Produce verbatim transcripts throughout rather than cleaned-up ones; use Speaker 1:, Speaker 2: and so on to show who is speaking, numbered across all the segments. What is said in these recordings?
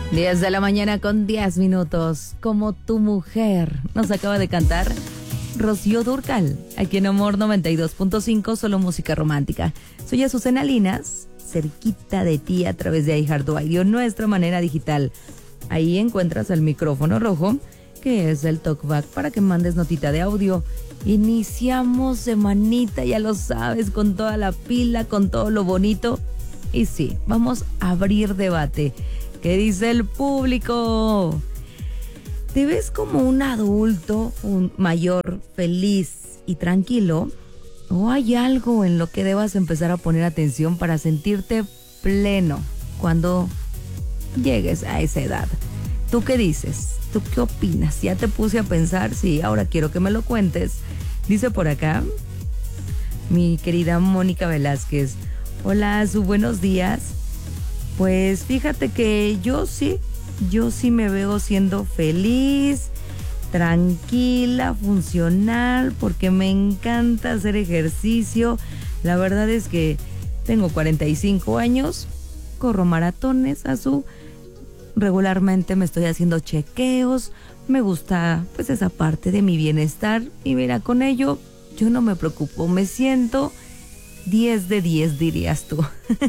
Speaker 1: diez de la mañana con diez minutos. Como tu mujer, nos acaba de cantar Rocío Dúrcal, aquí en Amor noventa y dos punto cinco, solo música romántica. Soy Azucena Linas, cerquita de ti a través de iHeartRadio, nuestra manera digital. Ahí encuentras el micrófono rojo, que es el talkback para que mandes notita de audio. Iniciamos semanita, ya lo sabes, con toda la pila, con todo lo bonito. Y sí, vamos a abrir debate. ¿Qué dice el público? ¿Te ves como un adulto, un mayor, feliz y tranquilo? ¿O hay algo en lo que debas empezar a poner atención para sentirte pleno cuando llegues a esa edad? ¿Tú qué dices? ¿Tú qué opinas? Ya te puse a pensar, sí, ahora quiero que me lo cuentes. Dice por acá mi querida Mónica Velázquez. Hola, su buenos días. Pues fíjate que yo sí, yo sí me veo siendo feliz, tranquila, funcional, porque me encanta hacer ejercicio. La verdad es que tengo cuarenta y cinco años, corro maratones, a su regularmente me estoy haciendo chequeos, me gusta pues esa parte de mi bienestar y mira, con ello yo no me preocupo, me siento diez de diez, dirías tú.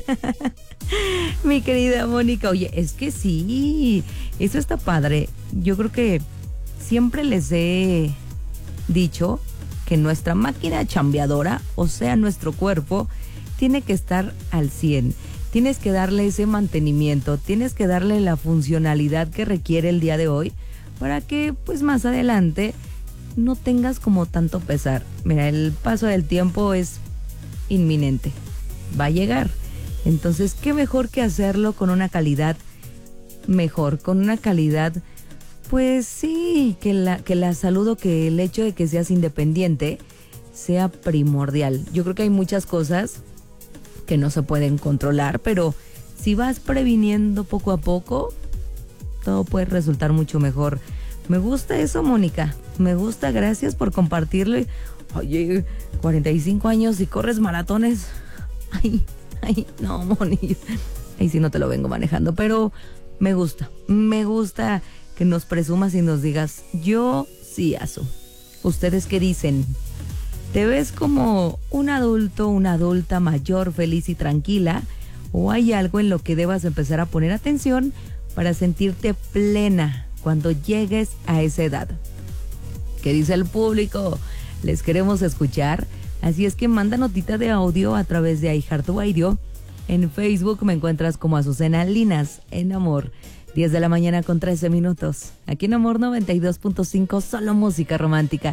Speaker 1: Mi querida Mónica, oye, es que sí, eso está padre. Yo creo que siempre les he dicho que nuestra máquina chambeadora, o sea, nuestro cuerpo, tiene que estar al cien. Tienes que darle ese mantenimiento, tienes que darle la funcionalidad que requiere el día de hoy para que pues más adelante no tengas como tanto pesar. Mira, el paso del tiempo es inminente, va a llegar. Entonces, qué mejor que hacerlo con una calidad mejor, con una calidad, pues sí, que la, que la salud o que el hecho de que seas independiente sea primordial. Yo creo que hay muchas cosas que no se pueden controlar, pero si vas previniendo poco a poco, todo puede resultar mucho mejor. Me gusta eso, Mónica, me gusta, gracias por compartirlo. Oye, cuarenta y cinco años y corres maratones. Ay, ay, no, Moni, ahí sí no te lo vengo manejando, pero me gusta, me gusta que nos presumas y nos digas, yo sí, Azu. ¿Ustedes qué dicen? ¿Te ves como un adulto, una adulta mayor, feliz y tranquila? ¿O hay algo en lo que debas empezar a poner atención para sentirte plena cuando llegues a esa edad? ¿Qué dice el público? Les queremos escuchar, así es que manda notita de audio a través de iHeartRadio. En Facebook me encuentras como Azucena Linas, en Amor. diez de la mañana con trece minutos. Aquí en Amor noventa y dos punto cinco, solo música romántica.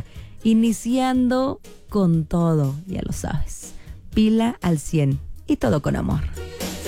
Speaker 1: Iniciando con todo, ya lo sabes. Pila al cien y todo con amor.